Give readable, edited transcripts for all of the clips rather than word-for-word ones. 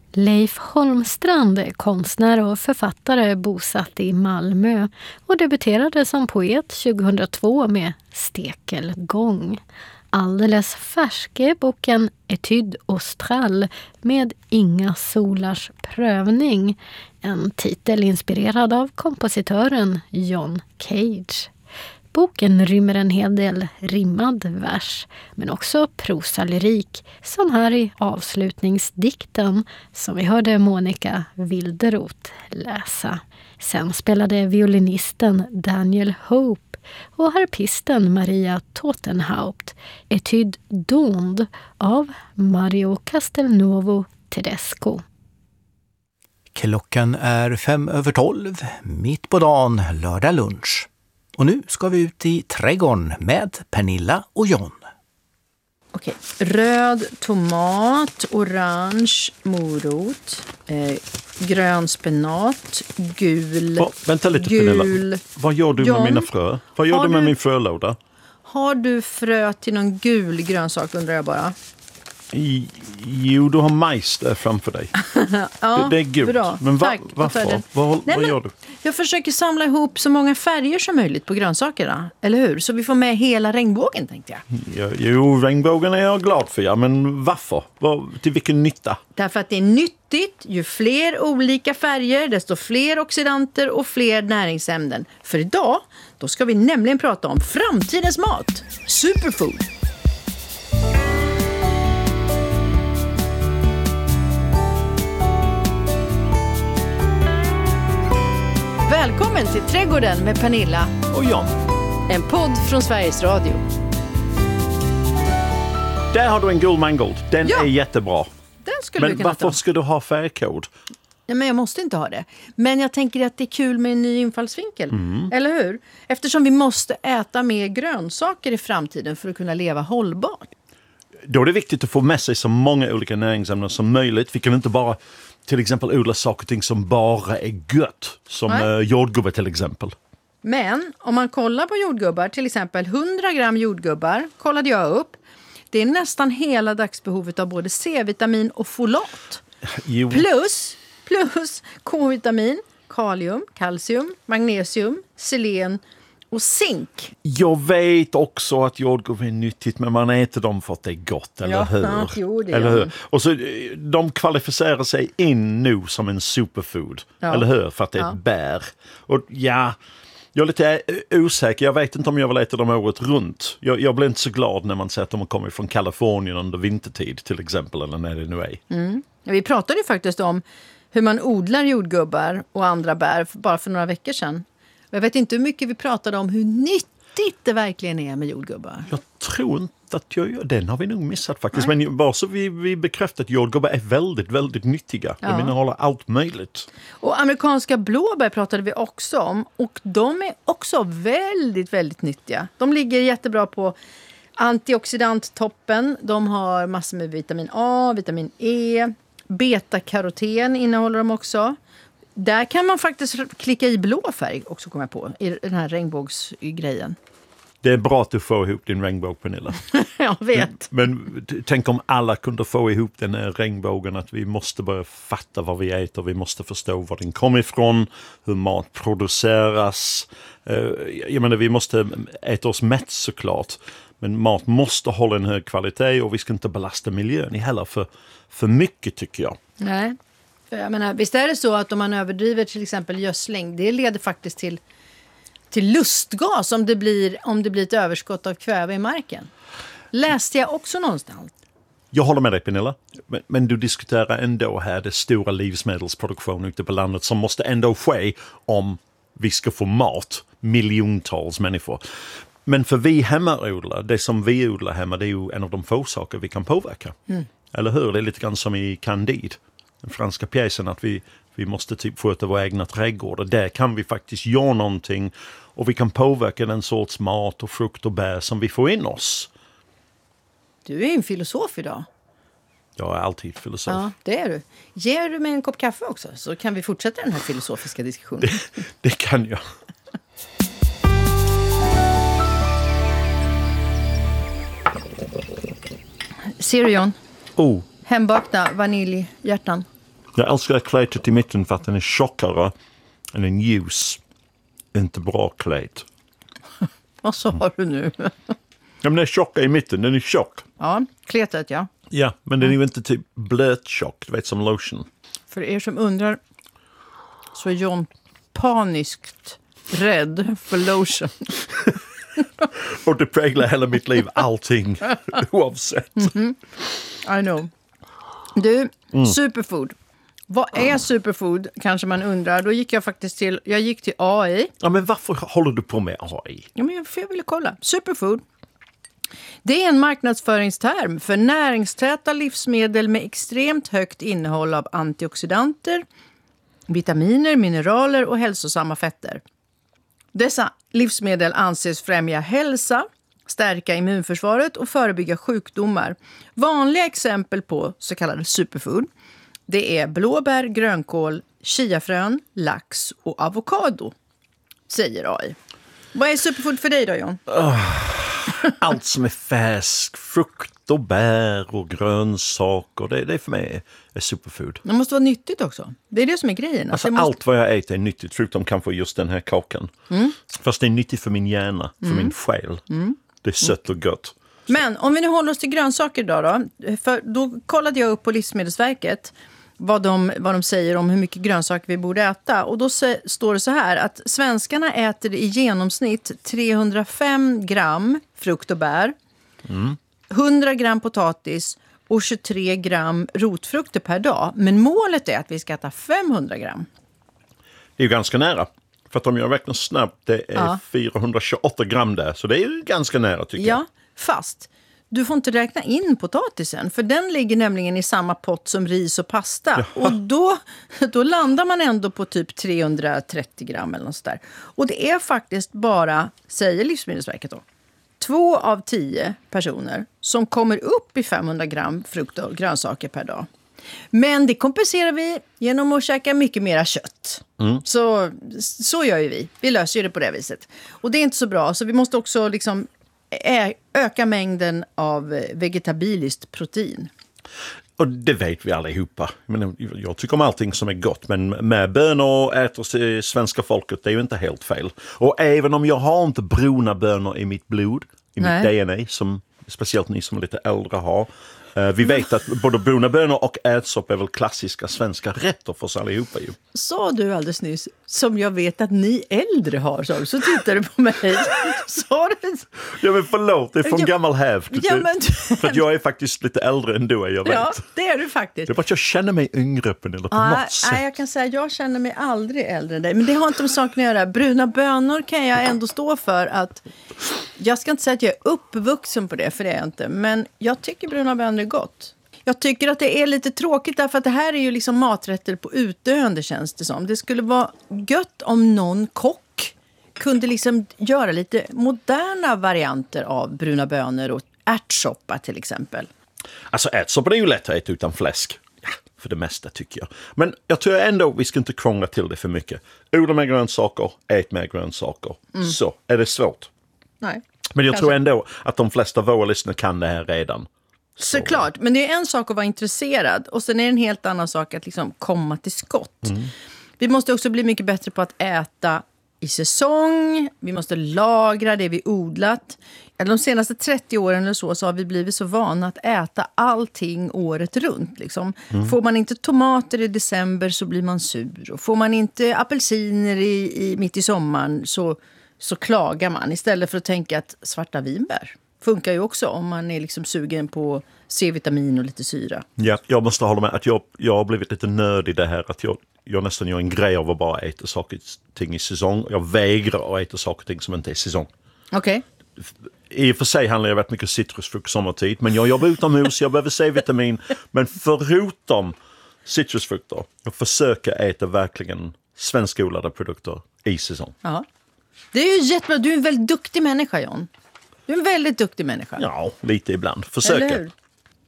Leif Holmstrand är konstnär och författare bosatt i Malmö och debuterade som poet 2002 med Stekelgång. Alldeles färsk är boken Etude Austral med Inga Solars prövning, en titel inspirerad av kompositören John Cage. Boken rymmer en hel del rimmad vers, men också prosalyrik, som här i avslutningsdikten som vi hörde Monica Wilderoth läsa. Sen spelade violinisten Daniel Hope och harpisten Maria Totenhaupt Etude d'Onde av Mario Castelnuovo Tedesco. Klockan är 5:05, mitt på dagen, lördag lunch. Och nu ska vi ut i trädgården med Pernilla och John. Okej. Röd tomat, orange morot, grön spenat, gul. Vänta lite Pernilla. Vad gör du med mina frö? Vad gör du med min frölåda? Har du frö till någon gul grönsak, undrar jag bara? Jo, du har majs där framför dig. Ja, det är gult. Bra. Men Tack, varför? Vad gör du? Jag försöker samla ihop så många färger som möjligt på grönsakerna, eller hur? Så vi får med hela regnbågen, tänkte jag. Jo, regnbågen är jag glad för, ja. Men varför? Till vilken nytta? Därför att det är nyttigt. Ju fler olika färger, desto fler oxidanter och fler näringsämnen. För idag, då ska vi nämligen prata om framtidens mat. Superfood. Välkommen till Trädgården med Pernilla och John. En podd från Sveriges Radio. Där har du en gul mangold. Den är jättebra. Den skulle men varför ska du ha färgkod? Ja, men jag måste inte ha det. Men jag tänker att det är kul med en ny infallsvinkel. Eller hur? Eftersom vi måste äta mer grönsaker i framtiden för att kunna leva hållbart. Då är det viktigt att få med sig så många olika näringsämnen som möjligt. Vi kan inte bara till exempel odla saker och ting som bara är gött. Som jordgubbar till exempel. Men om man kollar på jordgubbar, till exempel 100 gram jordgubbar kollade jag upp. Det är nästan hela dagsbehovet av både C-vitamin och folat. Jo. Plus K-vitamin, kalium, kalcium, magnesium, selen och zink. Jag vet också att jordgubbar är nyttigt, men man äter dem för att det är gott, eller hur? Ja, jo, det eller hur? Och så de kvalificerar sig in nu som en superfood, eller hur? För att det är ett bär. Och jag är lite osäker. Jag vet inte om jag vill äta dem året runt. Jag blir inte så glad när man säger att de har kommit från Kalifornien under vintertid till exempel, eller när det nu är. Ja, vi pratade ju faktiskt om hur man odlar jordgubbar och andra bär bara för några veckor sedan. Jag vet inte hur mycket vi pratade om hur nyttigt det verkligen är med jordgubbar. Jag tror inte att den har vi nog missat faktiskt. Nej. Men bara så vi bekräftar att jordgubbar är väldigt, väldigt nyttiga. De innehåller allt möjligt. Och amerikanska blåbär pratade vi också om. Och de är också väldigt, väldigt nyttiga. De ligger jättebra på antioxidanttoppen. De har massor med vitamin A, vitamin E. Beta-karoten innehåller de också. Där kan man faktiskt klicka i blå färg också, kommer jag på, i den här regnbågsgrejen. Det är bra att du får ihop din regnbåg, Pernilla. Jag vet. Men tänk om alla kunde få ihop den här regnbågen, att vi måste börja fatta vad vi äter. Vi måste förstå var den kommer ifrån, hur mat produceras. Jag menar, vi måste äta oss mätt såklart. Men mat måste hålla en hög kvalitet och vi ska inte belasta miljön heller för mycket, tycker jag. Nej. Jag menar, visst är det så att om man överdriver till exempel gödsling, det leder faktiskt till lustgas om det blir ett överskott av kväve i marken. Läste jag också någonstans. Jag håller med dig, Pernilla. Men du diskuterar ändå här det stora livsmedelsproduktion ute på landet som måste ändå ske om vi ska få mat, miljontals människor. Men för vi hemmaodlar, det som vi odlar hemma, det är ju en av de få saker vi kan påverka. Eller hur? Det är lite grann som i Candide, den franska pjäsen, att vi måste typ sköta våra egna trädgårdar. Där kan vi faktiskt göra någonting och vi kan påverka den sorts mat och frukt och bär som vi får in oss. Du är en filosof idag. Jag är alltid filosof. Ja, det är du. Ger du mig en kopp kaffe också så kan vi fortsätta den här filosofiska diskussionen. Det kan jag. Ser du, John? Oh. Hembakta vaniljhjärtan. Jag älskar klätet i mitten för att den är tjockare än en ljus, inte bra klet. Vad sa du nu? Ja, men den är tjocka i mitten, den är tjock. Ja, kletet ja. Ja, men den är ju inte typ blöttjock, du vet, som lotion. För er som undrar så är John paniskt rädd för lotion. Och det präglar hela mitt liv, allting, oavsett. I know. Du, superfood. Vad är superfood, kanske man undrar. Då gick jag faktiskt till AI. Ja, men varför håller du på med AI? Ja, men jag ville kolla. Superfood. Det är en marknadsföringsterm för näringstäta livsmedel med extremt högt innehåll av antioxidanter, vitaminer, mineraler och hälsosamma fetter. Dessa livsmedel anses främja hälsa, stärka immunförsvaret och förebygga sjukdomar. Vanliga exempel på så kallade superfood, det är blåbär, grönkål, chiafrön, lax och avokado, säger AI. Vad är superfood för dig då, John? Allt som är färsk, frukt och bär och grönsaker, det för mig är superfood. Det måste vara nyttigt också. Det är det som är grejen. Alltså allt vad jag äter är nyttigt, förutom kanske just den här kakan. Fast det är nyttigt för min hjärna, för min själ. Det är sött och gott. Men om vi nu håller oss till grönsaker då. För då kollade jag upp på Livsmedelsverket vad de säger om hur mycket grönsaker vi borde äta. Och då står det så här att svenskarna äter i genomsnitt 305 gram frukt och bär, 100 gram potatis och 23 gram rotfrukter per dag. Men målet är att vi ska äta 500 gram. Det är ju ganska nära. För att om jag räknar snabbt, det är 428 gram där. Så det är ju ganska nära tycker jag. Ja, fast du får inte räkna in potatisen. För den ligger nämligen i samma pott som ris och pasta. Jaha. Och då landar man ändå på typ 330 gram eller något sådär. Och det är faktiskt bara, säger Livsmedelsverket då, 2 av 10 personer som kommer upp i 500 gram frukt och grönsaker per dag. Men det kompenserar vi genom att käka mycket mera kött. Så gör ju vi. Vi löser ju det på det viset. Och det är inte så bra. Så vi måste också liksom öka mängden av vegetabiliskt protein. Och det vet vi allihopa. Jag tycker om allting som är gott. Men med bönor äter svenska folket, det är ju inte helt fel. Och även om jag har inte bruna bönor i mitt blod, i mitt DNA, som speciellt ni som är lite äldre har. Vi vet att både bruna bönor och ärtsopp är väl klassiska svenska rätter för oss allihopa ju. Sa du alldeles nyss, som jag vet att ni äldre har, så tittar du på mig. Sa du? Ja men förlåt, det är från gammal hävd. Ja, för att jag är faktiskt lite äldre än du är, jag vet. Ja, det är du faktiskt. Det är bara att jag känner mig yngre på något sätt. Nej, jag kan säga att jag känner mig aldrig äldre än dig. Men det har inte med saken att göra. Bruna bönor kan jag ändå stå för att... Jag ska inte säga att jag är uppvuxen på det, för det är jag inte. Men jag tycker bruna bönor är gott. Jag tycker att det är lite tråkigt därför att det här är ju liksom maträtter på utdöende, känns det som. Det skulle vara gött om någon kock kunde liksom göra lite moderna varianter av bruna bönor och ärtsoppa till exempel. Alltså ärtsoppa är ju lätt att äta utan fläsk. Ja, för det mesta tycker jag. Men jag tror ändå vi ska inte krångla till det för mycket. Odla med grönsaker, ät med grönsaker. Så, är det svårt? Nej. Men jag tror ändå att de flesta av våra lyssnare kan det här redan. Såklart, men det är en sak att vara intresserad och sen är det en helt annan sak att liksom komma till skott. Vi måste också bli mycket bättre på att äta i säsong. Vi måste lagra det vi odlat. De senaste 30 åren eller så har vi blivit så vana att äta allting året runt. Liksom. Får man inte tomater i december så blir man sur. Och får man inte apelsiner mitt i sommaren så klagar man. Istället för att tänka att svarta vinbär funkar ju också om man är liksom sugen på C-vitamin och lite syra. Ja, jag måste hålla med att jag har blivit lite nörd i det här. Att jag nästan gör en grej av att bara äta saker och ting i säsong. Jag vägrar att äta saker och ting som inte är säsong. Okej. I och för sig handlar det väldigt mycket citrusfrukt sommartid. Men jag jobbar utomhus, jag behöver C-vitamin. Men förutom citrusfrukter, jag försöker äta verkligen svenskodlade produkter i säsong. Ja. Det är ju jättebra. Du är en väldigt duktig människa, John. Du är en väldigt duktig människa. Ja, lite ibland. Försöker.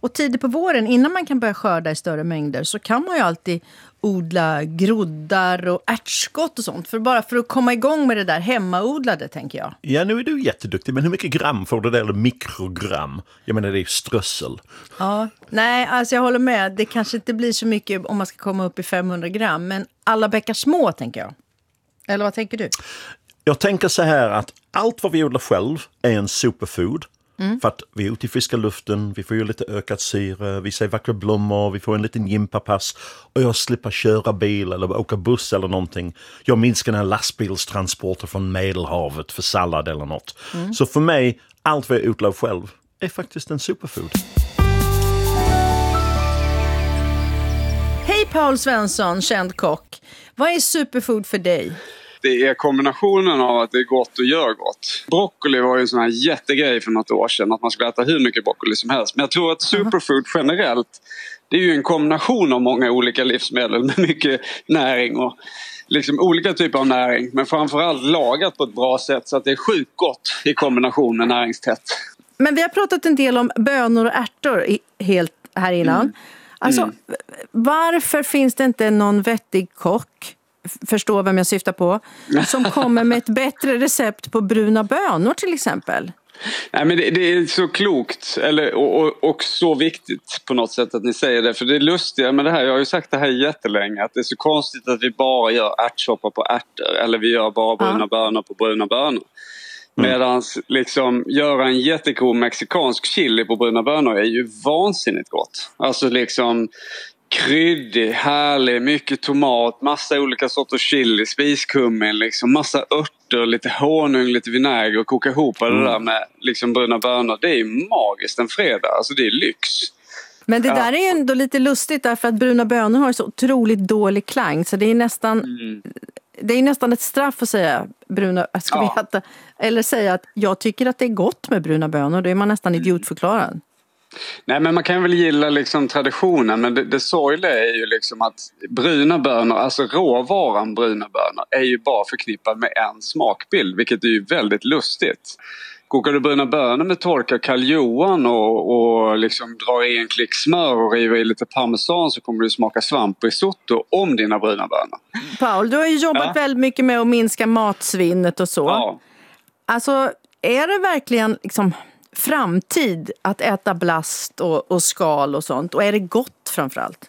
Och tidigt på våren, innan man kan börja skörda i större mängder, så kan man ju alltid odla groddar och ärtskott och sånt. Bara för att komma igång med det där hemmaodlade, tänker jag. Ja, nu är du jätteduktig, men hur mycket gram får du det, eller mikrogram? Jag menar, det är strössel. Ja, nej, alltså jag håller med. Det kanske inte blir så mycket om man ska komma upp i 500 gram, men alla bäckar små, tänker jag. Eller vad tänker du? Jag tänker så här att allt vad vi odlar själv är en superfood. För att vi är ute i friska luften, vi får ju lite ökat syre, vi ser vackra blommor, vi får en liten gympapass och jag slipper köra bil eller åka buss eller någonting. Jag minskar den här lastbilstransporter från Medelhavet för sallad eller något. Så för mig, allt vad jag odlar själv är faktiskt en superfood. Hej Paul Svensson, känd kock. Vad är superfood för dig? Det är kombinationen av att det är gott och gör gott. Broccoli var ju en sån här jättegrej för något år sedan, att man skulle äta hur mycket broccoli som helst. Men jag tror att superfood generellt, det är ju en kombination av många olika livsmedel med mycket näring och liksom olika typer av näring. Men framförallt lagat på ett bra sätt så att det är sjukt gott i kombination med näringstätt. Men vi har pratat en del om bönor och ärtor helt här innan. Alltså, varför finns det inte någon vettig kock, förstår vem jag syftar på, som kommer med ett bättre recept på bruna bönor till exempel? Nej, men det är så klokt och så viktigt på något sätt att ni säger det. För det är lustiga med det här, jag har ju sagt det här jättelänge, att det är så konstigt att vi bara gör ärtsoppa på ärtor eller vi gör bara bruna bönor på bruna bönor. Medan liksom göra en jättegod mexikansk chili på bruna bönor är ju vansinnigt gott. Alltså liksom kryddig, härlig, mycket tomat, massa olika sorters chili, spiskummin, liksom massa örter, lite honung, lite vinäger och koka ihop det där med liksom bruna bönor. Det är ju magiskt en fredag, alltså det är lyx. Men det där är ju ändå lite lustigt därför att bruna bönor har så otroligt dålig klang, så det är nästan det är nästan ett straff att säga bruna, ska vi äta, eller säga att jag tycker att det är gott med bruna bönor, då är man nästan idiotförklarad. Nej, men man kan väl gilla liksom traditionen, men det sorgliga är ju liksom att bruna bönor, alltså råvaran bruna bönor, är ju bara förknippad med en smakbild, vilket är ju väldigt lustigt. Kokar du bruna bönor med torkad Karl-Johan och liksom drar i en klick smör och river i lite parmesan, så kommer du smaka svamp-risotto om dina bruna bönor. Paul, du har ju jobbat väldigt mycket med att minska matsvinnet och så. Ja. Alltså, är det verkligen liksom framtid att äta blast och skal och sånt? Och är det gott framförallt?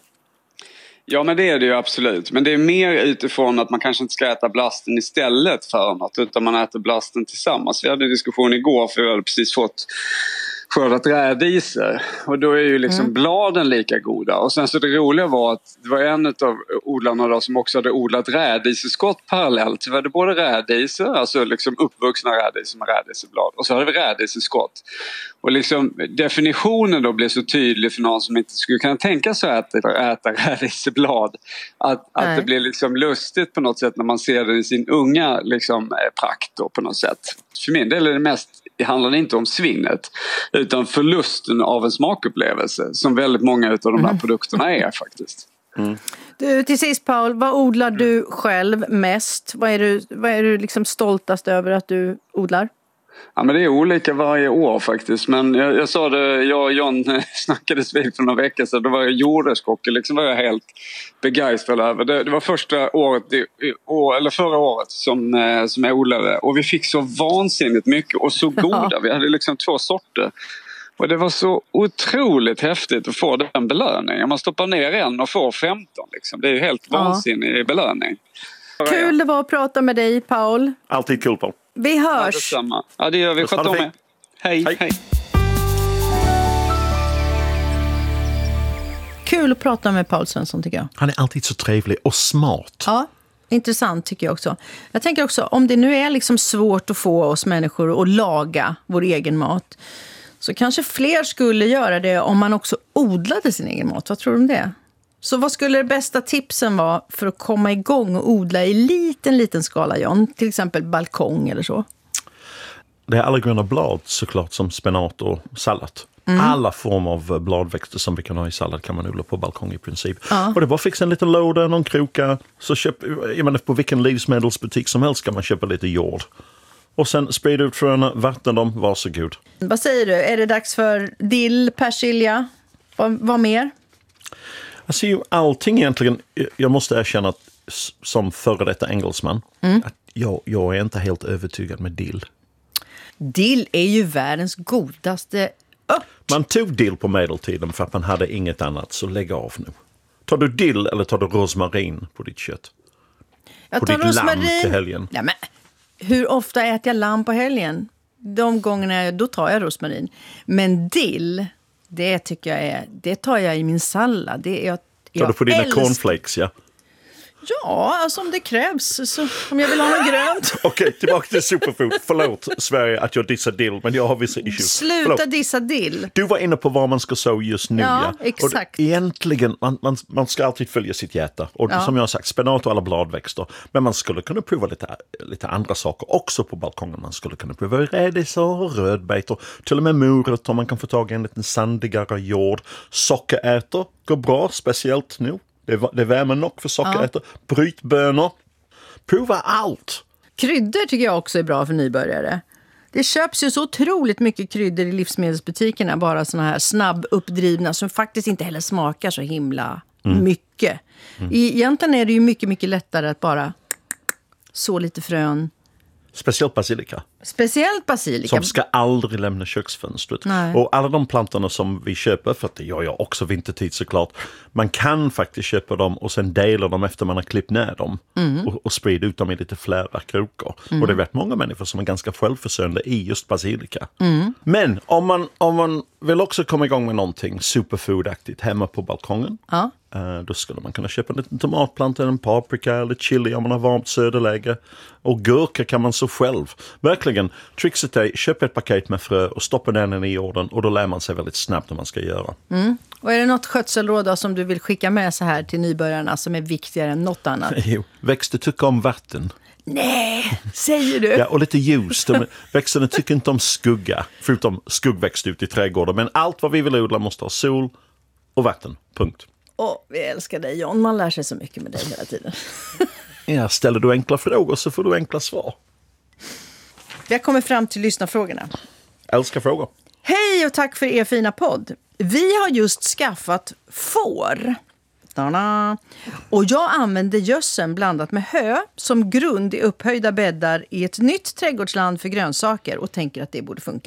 Ja, men det är det ju absolut. Men det är mer utifrån att man kanske inte ska äta blasten istället för något, utan man äter blasten tillsammans. Vi hade en diskussion igår, för vi hade precis fått skördat rädisor. Och då är ju liksom bladen lika goda. Och sen så det roliga var att det var en av odlarna då som också hade odlat rädiseskott parallellt. Så vi hade både rädisor, alltså liksom uppvuxna rädisor med rädiseblad. Och så hade vi rädiseskott. Och liksom definitionen då blev så tydlig för någon som inte skulle kunna tänka sig att äta rädiseblad. Att det blir liksom lustigt på något sätt när man ser det i sin unga liksom prakt då, på något sätt. För min del är det handlar inte om svinnet, utan förlusten av en smakupplevelse som väldigt många av de här produkterna är faktiskt. Du, till sist Paul, vad odlar du själv mest? Vad är du liksom stoltast över att du odlar? Ja, men det är olika varje år faktiskt. Men jag sa det, jag och John snackades vid för några veckor sedan. Då var jag jordärtskock, liksom var jag helt begeistrad över. Det var första året, eller förra året som jag odlade. Och vi fick så vansinnigt mycket och så goda. Vi hade liksom 2 sorter. Och det var så otroligt häftigt att få den belöningen. Man stoppar ner en och får 15 liksom. Det är ju helt vansinnig belöning. Kul det var att prata med dig, Paul. Alltid kul, Paul. Vi hörs. Ja, det gör vi. Sköt om er. Hej. Kul att prata med Paul Svensson, tycker jag. Han är alltid så trevlig och smart. Ja, intressant tycker jag också. Jag tänker också, om det nu är liksom svårt att få oss människor att laga vår egen mat, så kanske fler skulle göra det om man också odlade sin egen mat. Vad tror du om det? Så vad skulle det bästa tipsen vara för att komma igång och odla i liten skala, John? Till exempel balkong eller så. Det är alla gröna blad såklart, som spenat och sallad. Alla former av bladväxter som vi kan ha i sallad kan man odla på balkong i princip. Och det är bara att fixa en liten låda, någon kroka. Så på vilken livsmedelsbutik som helst kan man köpa lite jord. Och sen sprida ut fröna, vattna dem, varsågod. Vad säger du? Är det dags för dill, persilja? Vad mer? Alltså ju allting egentligen, jag måste erkänna att som före detta engelsman, att jag är inte helt övertygad med dill. Dill är ju världens godaste ört. Man tog dill på medeltiden för att man hade inget annat, så lägg av nu. Tar du dill eller tar du rosmarin på ditt kött? Jag tar ditt lamm till helgen? Ja, men hur ofta äter jag lamm på helgen? De gångerna då tar jag rosmarin. Men dill, det tycker jag det tar jag i min sallad. Tar du på dina cornflakes, ja? Ja, alltså om det krävs. Så, om jag vill ha något grönt. Okej, tillbaka till superfood. Förlåt, Sverige, att jag dissar dill, men jag har vissa issues. Sluta dissa dill. Du var inne på vad man ska så just nu. Ja, exakt. Och egentligen, man ska alltid följa sitt hjärta. Och som jag har sagt, spenat och alla bladväxter. Men man skulle kunna prova lite andra saker också på balkongen. Man skulle kunna prova rädisor och rödbetor. Till och med morötter, man kan få tag i en liten sandigare jord. Sockerärtor går bra, speciellt nu. Det värmer nog för sockerätter. Ja. Brytbönor. Prova allt. Kryddor tycker jag också är bra för nybörjare. Det köps ju så otroligt mycket kryddor i livsmedelsbutikerna. Bara såna här snabbuppdrivna som faktiskt inte heller smakar så himla mycket. Egentligen är det ju mycket, mycket lättare att bara så lite frön. Speciellt basilika. Som ska aldrig lämna köksfönstret. Nej. Och alla de plantorna som vi köper, för att det gör jag också vintertid såklart. Man kan faktiskt köpa dem och sen dela dem efter man har klippt ner dem. Och sprida ut dem i lite flera krokar. Och det är rätt många människor som är ganska självförsörjande i just basilika. Men om man vill också komma igång med någonting superfoodaktigt hemma på balkongen. Ja. Då skulle man kunna köpa en liten tomatplanta, en paprika eller chili om man har varmt söderläge. Och gurka kan man så själv. Verkligen, trixet är, köp ett paket med frö och stoppa den i jorden och då lär man sig väldigt snabbt vad man ska göra. Och är det något skötselråd då som du vill skicka med så här till nybörjarna som är viktigare än något annat? Jo, växter tycker om vatten. Nej, säger du? Ja, och lite ljus. Växterna tycker inte om skugga, förutom skuggväxt ut i trädgården. Men allt vad vi vill odla måste ha sol och vatten, punkt. Vi älskar dig, John. Man lär sig så mycket med dig hela tiden. Ja, ställer du enkla frågor så får du enkla svar. Vi har kommit fram till lyssnarfrågorna. Älskar frågor. Hej och tack för er fina podd. Vi har just skaffat får. Tada. Och jag använder gödseln blandat med hö som grund i upphöjda bäddar i ett nytt trädgårdsland för grönsaker och tänker att det borde funka.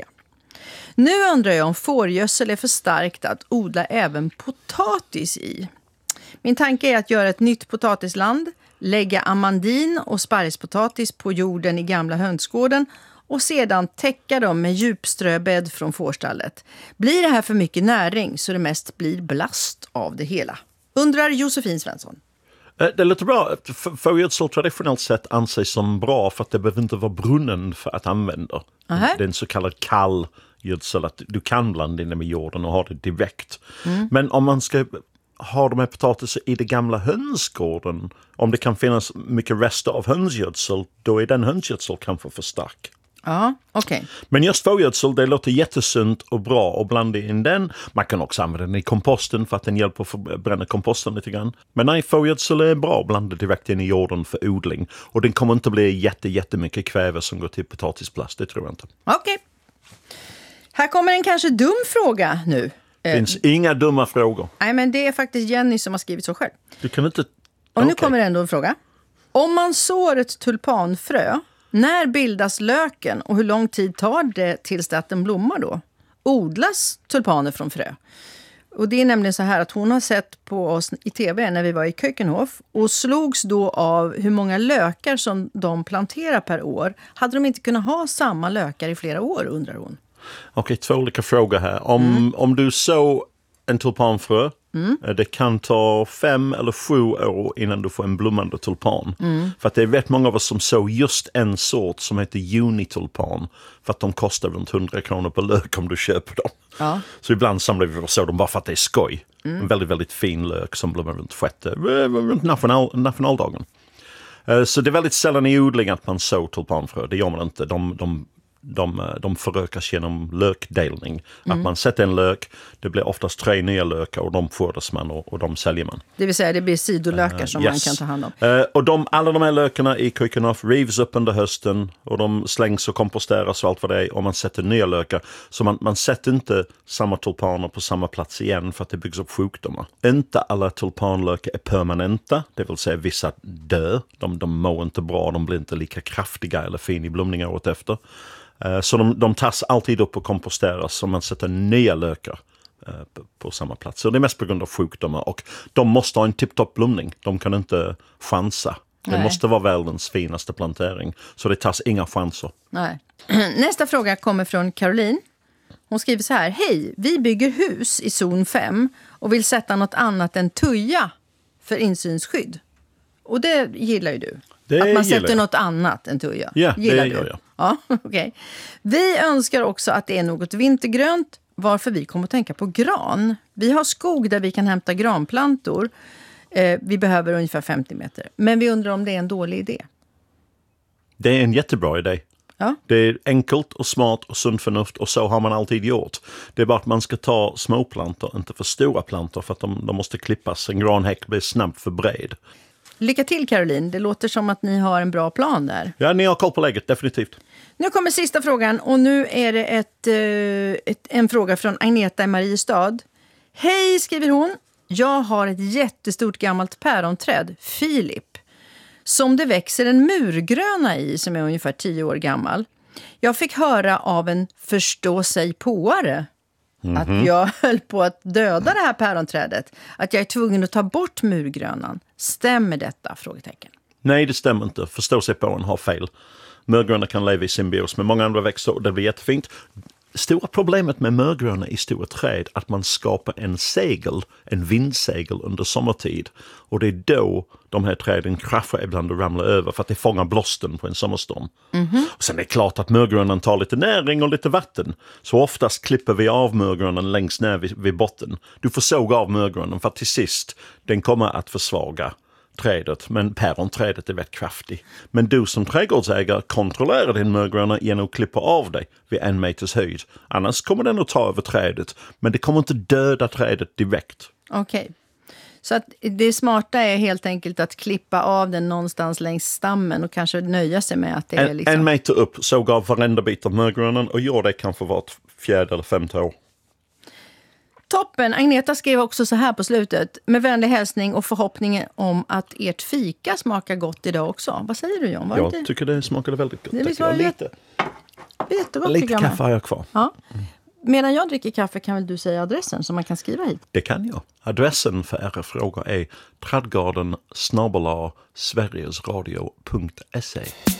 Nu undrar jag om fårgödsel är för starkt att odla även potatis i. Min tanke är att göra ett nytt potatisland, lägga amandin och sparrispotatis på jorden i gamla hönsgården och sedan täcka dem med djupströbädd från fårstallet. Blir det här för mycket näring så det mest blir blast av det hela? Undrar Josefin Svensson. Det låter bra. Fårgödsel traditionellt sett anses som bra för att det behöver inte vara brunnen för att använda. Det är en så kallad kall gödsel att du kan blanda in det med jorden och ha det direkt. Men om man ska ha de här potatis i det gamla hönsgården, om det kan finnas mycket rester av hönsgödsel, då är den hönsgödsel kanske för stark. Ja, okej. Men just fårgödsel, det låter jättesunt och bra att blanda in den. Man kan också använda den i komposten för att den hjälper att förbränna komposten lite grann. Men nej, fårgödsel är bra att blanda direkt in i jorden för odling. Och den kommer inte bli jättemycket kväve som går till potatisplast, det tror jag inte. Okej. Här kommer en kanske dum fråga nu. Det finns inga dumma frågor. Nej, men det är faktiskt Jenny som har skrivit så själv. Du kan inte... Och nu kommer ändå en fråga. Om man sår ett tulpanfrö, när bildas löken och hur lång tid tar det tills att den blommar då? Odlas tulpaner från frö? Och det är nämligen så här att hon har sett på oss i tv när vi var i Kökenhof och slogs då av hur många lökar som de planterar per år. Hade de inte kunnat ha samma lökar i flera år, undrar hon. Okej, 2 olika frågor här. Om du så en tulpanfrö, det kan ta 5 eller 7 år innan du får en blommande tulpan. För att det är rätt många av oss som så just en sort som heter unitulpan. För att de kostar runt 100 kronor per lök om du köper dem. Ja. Så ibland samlar vi och så dem bara för att det är skoj. En väldigt, väldigt fin lök som blommar runt nationaldagen. Så det är väldigt sällan i odling att man så tulpanfrö. Det gör man inte. de förökas genom lökdelning. Att man sätter en lök, det blir oftast 3 nya lökar och de fårdas man och de säljer man. Det vill säga det blir sidolökar som man kan ta hand om. Och alla de här lökarna i Keukenhof rivs upp under hösten och de slängs och komposteras och allt vad det är och man sätter nya lökar. Så man sätter inte samma tulpaner på samma plats igen för att det byggs upp sjukdomar. Inte alla tulpanlökar är permanenta, det vill säga vissa dör. De mår inte bra, de blir inte lika kraftiga eller fin i blomningar åt efter. Så de tas alltid upp och komposteras och man sätter nya lökar på samma plats. Så det är mest på grund av sjukdomar och de måste ha en tipptopp blomning. De kan inte chansa. Det måste vara världens finaste plantering. Så det tas inga chanser. Nej. Nästa fråga kommer från Caroline. Hon skriver så här: hej, vi bygger hus i zon 5 och vill sätta något annat än tuja för insynsskydd. Och det gillar ju du. Att man sätter något annat än tuja. Ja, gillar det du? gör jag. Ja, okej. Vi önskar också att det är något vintergrönt, varför vi kommer att tänka på gran. Vi har skog där vi kan hämta granplantor. Vi behöver ungefär 50 meter. Men vi undrar om det är en dålig idé. Det är en jättebra idé. Ja. Det är enkelt och smart och sunt förnuft och så har man alltid gjort. Det är bara att man ska ta små plantor, inte för stora plantor för att de måste klippas. En granhäck blir snabbt för bred. Lycka till Caroline, det låter som att ni har en bra plan där. Ja, ni har koll på läget, definitivt. Nu kommer sista frågan och nu är det en fråga från Agneta i Mariestad. Hej, skriver hon. Jag har ett jättestort gammalt päronträd, Filip, som det växer en murgröna i som är ungefär 10 år gammal. Jag fick höra av en förståsigpåare att jag höll på att döda det här päronträdet. Att jag är tvungen att ta bort murgrönan. Stämmer detta? Frågetecken. Nej, det stämmer inte. Förståsigpåaren har fel. Mörgröna kan leva i symbios med många andra växter och det blir jättefint. Stora problemet med mörgröna i stora träd är att man skapar en vindsegel under sommartid. Och det är då de här träden kraschar ibland och ramlar över för att det fångar blåsten på en sommarstorm. Och sen är det klart att mörgrönan tar lite näring och lite vatten. Så oftast klipper vi av mörgrönan längst ner vid botten. Du får såga av mörgrönan för att till sist den kommer att försvaga trädet, men päronträdet är väldigt kraftigt. Men du som trädgårdsägare kontrollerar din mörgröna genom att klippa av dig vid 1 meters höjd. Annars kommer den att ta över trädet, men det kommer inte döda trädet direkt. Okej. Så att det smarta är helt enkelt att klippa av den någonstans längs stammen och kanske nöja sig med att det är liksom... 1 meter upp, såg av varenda bit av mörgrönan och gör det kanske vart 4:e eller 5:e år. Toppen! Agneta skrev också så här på slutet. Med vänlig hälsning och förhoppningen om att ert fika smakar gott idag också. Vad säger du, John? Jag tycker det smakade väldigt gott. Jättegott. Lite kaffe har jag kvar. Ja. Medan jag dricker kaffe kan väl du säga adressen som man kan skriva hit? Det kan jag. Adressen för era frågor är tradgarden@sverigesradio.se.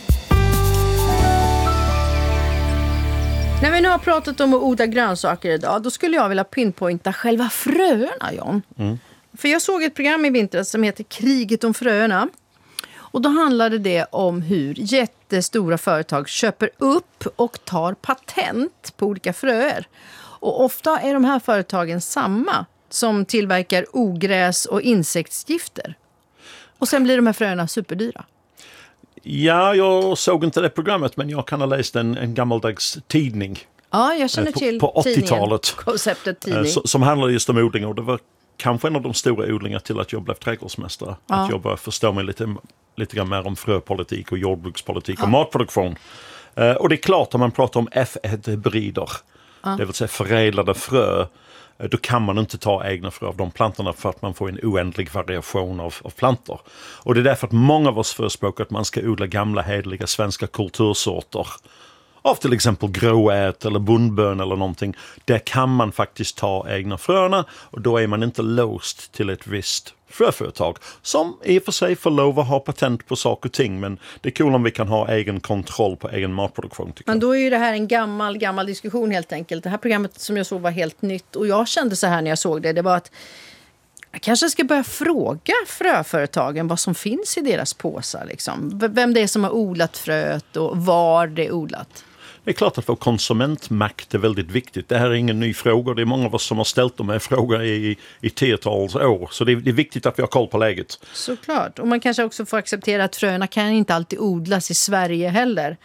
När vi nu har pratat om att odla grönsaker idag, då skulle jag vilja pinpointa själva fröerna, John. För jag såg ett program i vintras som heter Kriget om fröerna. Och då handlade det om hur jättestora företag köper upp och tar patent på olika fröer. Och ofta är de här företagen samma som tillverkar ogräs och insektsgifter. Och sen blir de här fröerna superdyra. Ja, jag såg inte det programmet, men jag kan ha läst en gammaldags tidning. Ja, jag känner till på 80-talet. Konceptet tidning. Som handlade just om odling, och det var kanske en av de stora odlingar till att jag blev trädgårdsmästare. Ja. Att jag började förstå mig lite grann mer om fröpolitik och jordbrukspolitik och matproduktion. Och det är klart att man pratar om F1-hybrider, det vill säga förädlade frö. Då kan man inte ta egna frö av de plantorna för att man får en oändlig variation av plantor. Och det är därför att många av oss förespråkar att man ska odla gamla hedliga svenska kultursorter. Av till exempel gråät eller bondbön eller någonting. Där kan man faktiskt ta egna fröna och då är man inte låst till ett visst fröföretag. Som i och för sig får lov att ha patent på saker och ting, men det är kul om vi kan ha egen kontroll på egen matproduktion. Men då är ju det här en gammal diskussion helt enkelt. Det här programmet som jag såg var helt nytt och jag kände så här när jag såg det var att jag kanske ska börja fråga fröföretagen vad som finns i deras påsar. Liksom. Vem det är som har odlat fröet och var det är odlat. Det är klart att vår konsumentmakt är väldigt viktigt. Det här är ingen ny fråga. Det är många av oss som har ställt de här frågorna i 10-tals år. Så det är viktigt att vi har koll på läget. Såklart. Och man kanske också får acceptera att fröna kan inte alltid odlas i Sverige heller.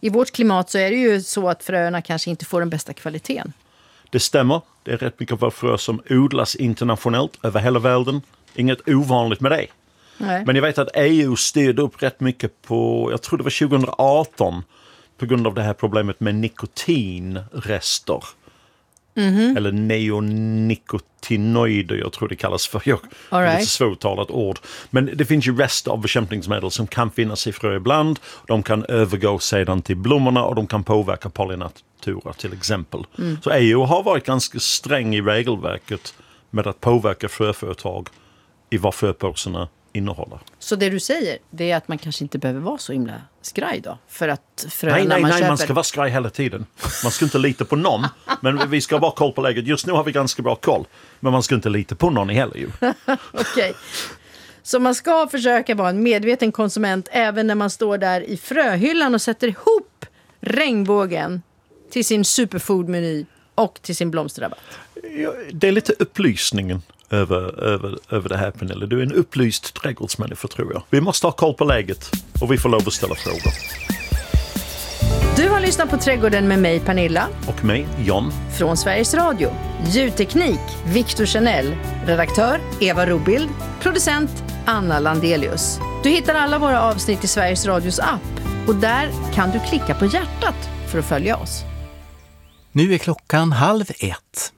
i vårt klimat så är det ju så att fröerna kanske inte får den bästa kvaliteten. Det stämmer. Det är rätt mycket av frö som odlas internationellt över hela världen. Inget ovanligt med det. Nej. Men jag vet att EU styrde upp rätt mycket på, jag tror det var 2018, på grund av det här problemet med nikotinrester. Eller neonikotinoider, jag tror det kallas för. Det är ett svårtalat ord. Men det finns ju rester av bekämpningsmedel som kan finnas i frö ibland. De kan övergå sedan till blommorna och de kan påverka pollinaturer till exempel. Så EU har varit ganska sträng i regelverket med att påverka fröföretag i vad fröpåsarna innehåller. Så det du säger, det är att man kanske inte behöver vara så himla skraj då? För att Nej, man köper... man ska vara skraj hela tiden. Man ska inte lita på någon, men vi ska bara ha koll på läget. Just nu har vi ganska bra koll, men man ska inte lita på någon heller ju. Okej. Så man ska försöka vara en medveten konsument även när man står där i fröhyllan och sätter ihop regnbågen till sin superfoodmeny och till sin blomsterrabatt. Ja, det är lite upplysningen över det här, Pernilla. Du är en upplyst trädgårdsmänniska, tror jag. Vi måste ha koll på läget och vi får lov att ställa frågor. Du har lyssnat på Trädgården med mig, Pernilla. Och mig, John. Från Sveriges Radio. Ljudteknik, Victor Chanel. Redaktör, Eva Robild. Producent, Anna Landelius. Du hittar alla våra avsnitt i Sveriges Radios app. Och där kan du klicka på hjärtat för att följa oss. Nu är klockan 12:30.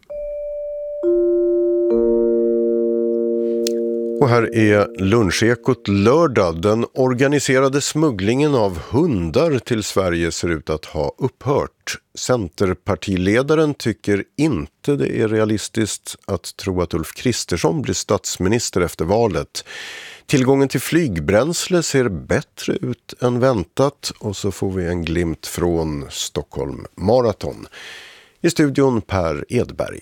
Och här är Lunchekot lördag. Den organiserade smugglingen av hundar till Sverige ser ut att ha upphört. Centerpartiledaren tycker inte det är realistiskt att tro att Ulf Kristersson blir statsminister efter valet. Tillgången till flygbränsle ser bättre ut än väntat, och så får vi en glimt från Stockholm Marathon. I studion Per Edberg.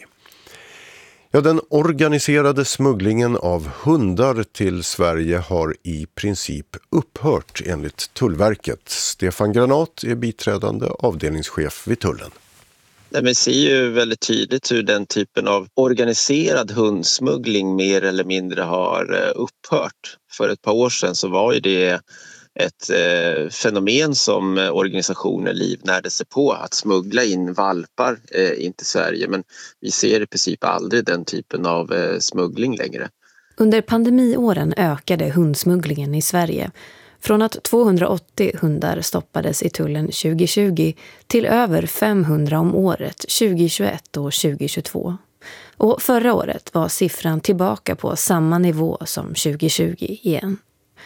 Ja, den organiserade smugglingen av hundar till Sverige har i princip upphört enligt Tullverket. Stefan Granat är biträdande avdelningschef vid tullen. Vi ser ju väldigt tydligt hur den typen av organiserad hundsmuggling mer eller mindre har upphört. För ett par år sedan så var ju det ett fenomen som organisationer livnärde sig på, att smuggla in valpar in till Sverige. Men vi ser i princip aldrig den typen av smuggling längre. Under pandemiåren ökade hundsmugglingen i Sverige. Från att 280 hundar stoppades i tullen 2020 till över 500 om året 2021 och 2022. Och förra året var siffran tillbaka på samma nivå som 2020 igen.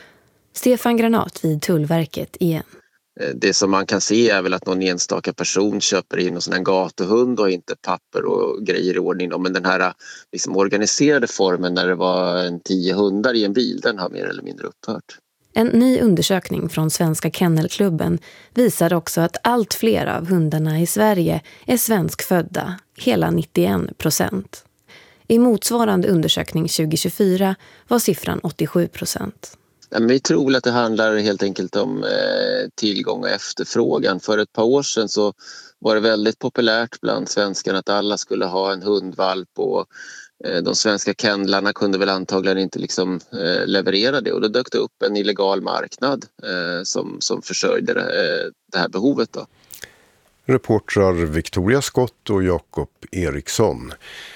Stefan Granat vid Tullverket igen. Det som man kan se är väl att någon enstaka person köper in en gatuhund och inte papper och grejer i ordning. Men den här liksom organiserade formen när det var 10 hundar i en bil, den har mer eller mindre upphört. En ny undersökning från Svenska Kennelklubben visar också att allt fler av hundarna i Sverige är svenskfödda, hela 91%. I motsvarande undersökning 2024 var siffran 87%. Vi tror att det handlar helt enkelt om tillgång och efterfrågan. För ett par år sedan så var det väldigt populärt bland svenskarna att alla skulle ha en hundvalp, och de svenska kennlarna kunde väl antagligen inte leverera det, och då dök det upp en illegal marknad som försörjde det här behovet då. Reportrar Victoria Skott och Jakob Eriksson.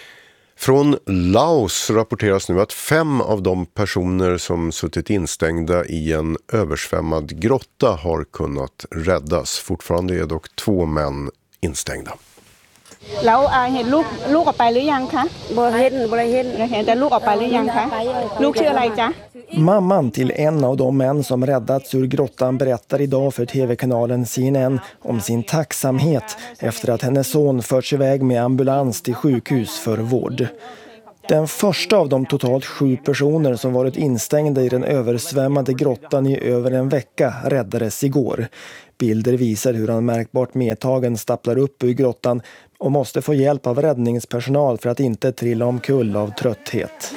Från Laos rapporteras nu att 5 av de personer som suttit instängda i en översvämmad grotta har kunnat räddas. Fortfarande är dock 2 män instängda. Mamman till en av de män som räddats ur grottan berättar idag för tv-kanalen CNN om sin tacksamhet efter att hennes son förts iväg med ambulans till sjukhus för vård. Den första av de totalt 7 personer som varit instängda i den översvämmade grottan i över en vecka räddades igår. Bilder visar hur han märkbart medtagen stapplar upp ur grottan och måste få hjälp av räddningspersonal för att inte trilla omkull av trötthet.